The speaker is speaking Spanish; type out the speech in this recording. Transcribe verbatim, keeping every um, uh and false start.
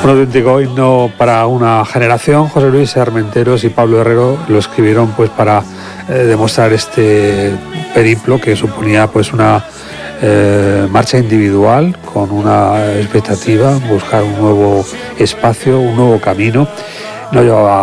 Un auténtico himno para una generación. José Luis Armenteros y Pablo Herrero lo escribieron pues para eh, demostrar este periplo que suponía pues una eh, marcha individual con una expectativa, buscar un nuevo espacio, un nuevo camino. No llevaba